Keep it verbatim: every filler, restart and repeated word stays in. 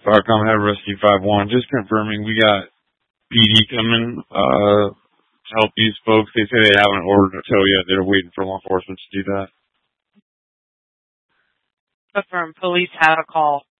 Firecom Head Rescue five one. Just confirming we got P D coming uh, to help these folks. They say they haven't ordered a tow yet. They're waiting for law enforcement to do that. Confirm. Police had a call.